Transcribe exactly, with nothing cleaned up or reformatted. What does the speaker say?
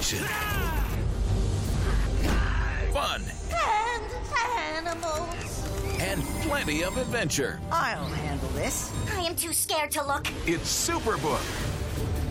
action, fun, And animals. and plenty of adventure. I'll handle this. I am too scared to look. It's Superbook,